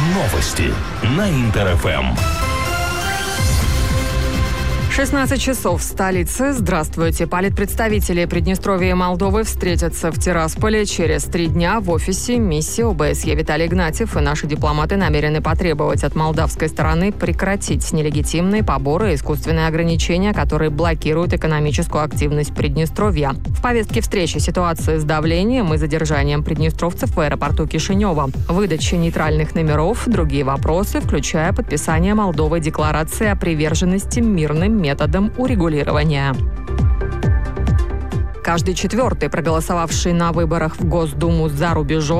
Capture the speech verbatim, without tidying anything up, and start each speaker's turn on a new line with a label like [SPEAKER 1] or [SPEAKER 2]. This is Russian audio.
[SPEAKER 1] Новости на Интер-ФМ.
[SPEAKER 2] шестнадцать часов в столице. Здравствуйте. Политпредставители Приднестровья и Молдовы встретятся в Тирасполе через три дня в офисе миссии ОБСЕ. Виталий Игнатьев и наши дипломаты намерены потребовать от молдавской стороны прекратить нелегитимные поборы и искусственные ограничения, которые блокируют экономическую активность Приднестровья. В повестке встречи ситуация с давлением и задержанием приднестровцев в аэропорту Кишинева, выдача нейтральных номеров, другие вопросы, включая подписание Молдовой декларации о приверженности мирным методом урегулирования. Каждый четвертый, проголосовавший на выборах в Госдуму за рубежом,